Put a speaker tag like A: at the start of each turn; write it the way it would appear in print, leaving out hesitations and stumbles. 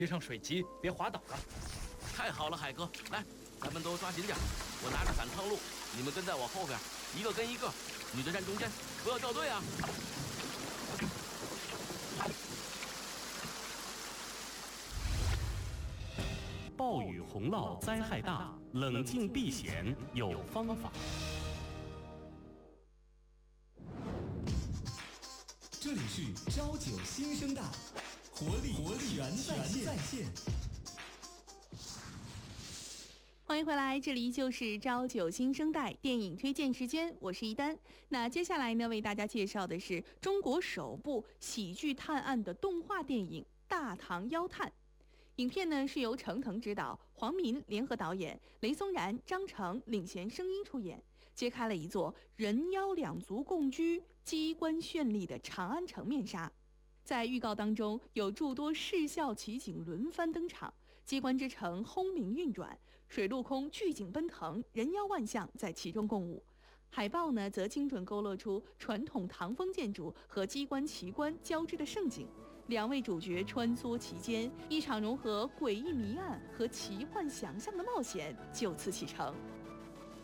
A: 别上水急，别滑倒了。
B: 太好了，海哥，来，咱们都抓紧点，我拿着伞趟路，你们跟在我后边，一个跟一个，女的站中间，不要掉队啊。
C: 暴雨洪涝灾害大，冷静避险有方法。
D: 这里是朝九新生代，活力全在线。
E: 欢迎回来，这里依旧是朝九新生代电影推荐时间，我是一丹。那接下来呢，为大家介绍的是中国首部喜剧探案的动画电影《大唐妖探》。影片呢是由程腾执导，黄民联合导演，雷松然、张成领衔声音出演，揭开了一座人妖两族共居、机关绚丽的长安城面纱。在预告当中，有诸多视效奇景轮番登场，机关之城轰鸣运转，水陆空巨景奔腾，人妖万象在其中共舞。海报呢，则精准勾勒出传统唐风建筑和机关奇观交织的盛景。两位主角穿梭其间，一场融合诡异谜案和奇幻想象的冒险就此启程。